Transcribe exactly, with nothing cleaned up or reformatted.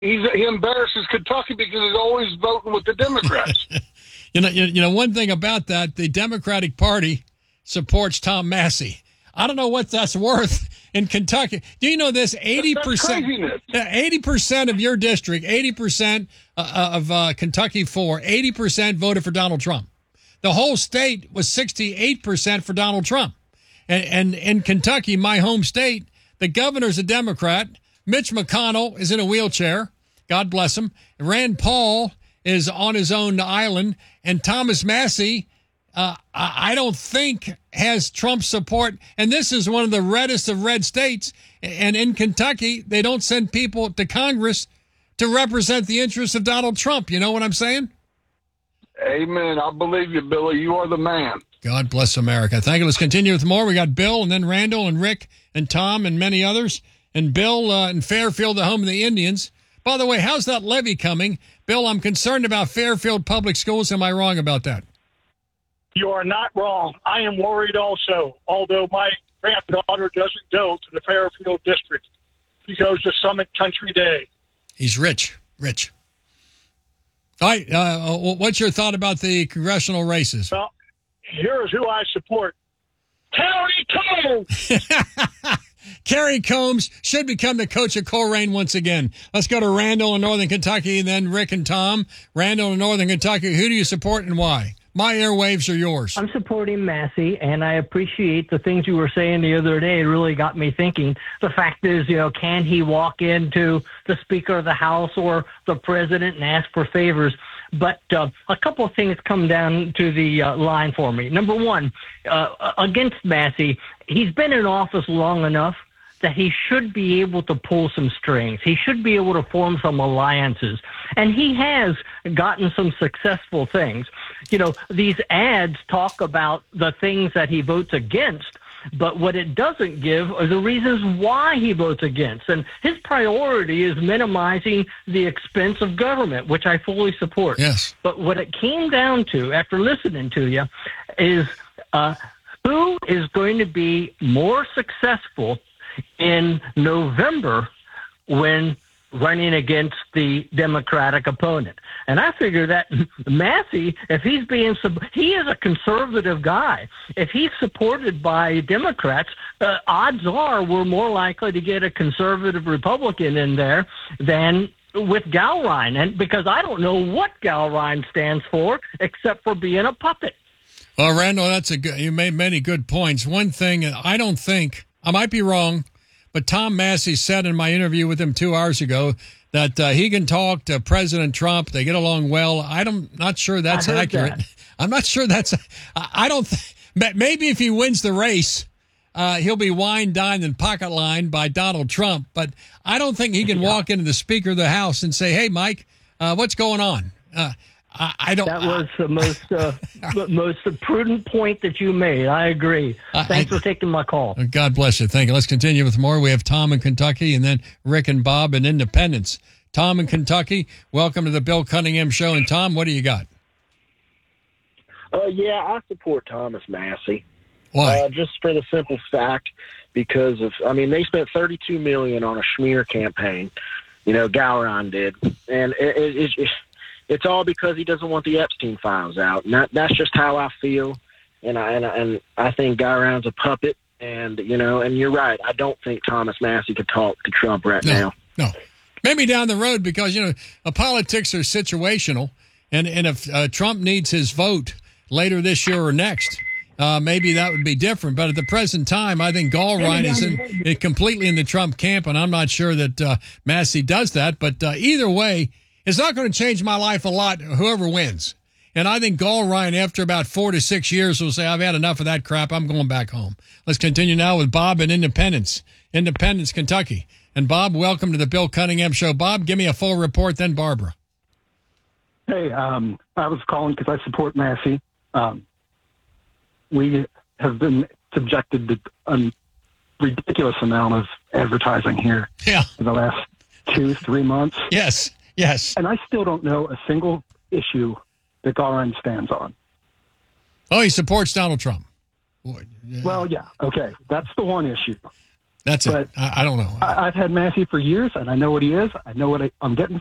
he's, he embarrasses Kentucky because he's always voting with the Democrats. you know, you, you know, one thing about that, the Democratic Party supports Tom Massey. I don't know what that's worth in Kentucky. Do you know this? eighty percent, eighty percent of your district, eighty percent of uh, Kentucky four, eighty percent voted for Donald Trump. The whole state was sixty-eight percent for Donald Trump. And, and in Kentucky, my home state, the governor's a Democrat. Mitch McConnell is in a wheelchair. God bless him. Rand Paul is on his own island. And Thomas Massey, uh, I don't think has Trump support. And this is one of the reddest of red states. And in Kentucky, they don't send people to Congress to represent the interests of Donald Trump. You know what I'm saying? Amen. I believe you, Billy. You are the man. God bless America. Thank you. Let's continue with more. We got Bill and then Randall and Rick and Tom and many others. And Bill uh, in Fairfield, the home of the Indians. By the way, how's that levy coming? Bill, I'm concerned about Fairfield Public Schools. Am I wrong about that? You are not wrong. I am worried also, although my granddaughter doesn't go to the Fairfield district. She goes to Summit Country Day. He's rich, rich. All right, uh, what's your thought about the congressional races? Well, here's who I support. Terry Combs! Kerry Combs should become the coach of Colerain once again. Let's go to Randall in Northern Kentucky, and then Rick and Tom. Randall in Northern Kentucky, who do you support and why? My airwaves are yours. I'm supporting Massey, and I appreciate the things you were saying the other day. It really got me thinking. The fact is, you know, can he walk into the Speaker of the House or the President and ask for favors? But uh, a couple of things come down to the uh, line for me. Number one, uh, against Massey, he's been in office long enough that he should be able to pull some strings. He should be able to form some alliances. And he has gotten some successful things. You know, these ads talk about the things that he votes against, but what it doesn't give are the reasons why he votes against. And his priority is minimizing the expense of government, which I fully support. Yes. But what it came down to, after listening to you, is uh, who is going to be more successful in November when running against the Democratic opponent. And I figure that Massey, if he's being, he is a conservative guy. If he's supported by Democrats, uh, odds are we're more likely to get a conservative Republican in there than with Gowrine. And because I don't know what Gowrine stands for except for being a puppet. Well, Randall, that's a good, you made many good points. One thing, I don't think, I might be wrong, but Tom Massey said in my interview with him two hours ago that uh, he can talk to President Trump. They get along well. I'm not sure that's accurate. That. I'm not sure that's. I don't. Th- maybe if he wins the race, uh, he'll be wine, dined, and pocket lined by Donald Trump. But I don't think he can yeah. walk into the Speaker of the House and say, "Hey, Mike, uh, what's going on?" Uh, I, I don't. That was the most uh, most prudent point that you made. I agree. Thanks I, for taking my call. God bless you. Thank you. Let's continue with more. We have Tom in Kentucky, and then Rick and Bob in Independence. Tom in Kentucky, welcome to the Bill Cunningham Show. And Tom, what do you got? Uh, yeah, I support Thomas Massey. Why? Uh, just for the simple fact, because of I mean, they spent thirty-two million dollars on a smear campaign. You know, Gowron did, and it. it, it, it It's all because he doesn't want the Epstein files out. And that, that's just how I feel. And I, and I, and I think Gowron's a puppet. And, you know, and you're right. I don't think Thomas Massey could talk to Trump right no, now. No. Maybe down the road because, you know, uh, politics are situational. And, and if uh, Trump needs his vote later this year or next, uh, maybe that would be different. But at the present time, I think Gallrein is in, in completely in the Trump camp. And I'm not sure that uh, Massey does that. But uh, either way, it's not going to change my life a lot, whoever wins. And I think Gallrein, after about four to six years, will say, I've had enough of that crap. I'm going back home. Let's continue now with Bob in Independence, Independence, Kentucky. And Bob, welcome to the Bill Cunningham Show. Bob, give me a full report, then Barbara. Hey, um, I was calling because I support Massey. Um, we have been subjected to a ridiculous amount of advertising here yeah. for the last two, three months. Yes. Yes. And I still don't know a single issue that Gallrein stands on. Oh, he supports Donald Trump. Well, yeah. Okay. That's the one issue. That's it. But I, I don't know. I, I've had Massey for years, and I know what he is. I know what I, I'm getting